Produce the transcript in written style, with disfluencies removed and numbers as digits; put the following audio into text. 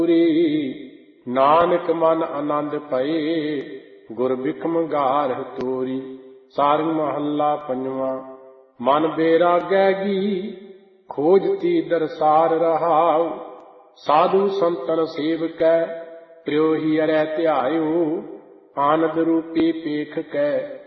ਨਾਨਕ ਮਨ ਆਨੰਦ ਪਏ ਗੁਰ ਬਿਖਮ ਗਾਰਹ ਤੋਰੀ। ਸਾਰੰਗ ਮਹੱਲਾ ਪੰਜਵਾਂ। ਮਨ ਬੇਰਾਗੈ ਗੀ ਖੋਜਤੀ ਦਰਸਾਰ ਰਹਾਉ। ਸਾਧੂ ਸੰਤਨ ਸੇਵਕੈ ਪ੍ਰਿਉ ਹੀ ਅਰੈ ਧਿਆਇਓ। ਆਨੰਦ ਰੂਪੀ ਪੇਖ ਕੈ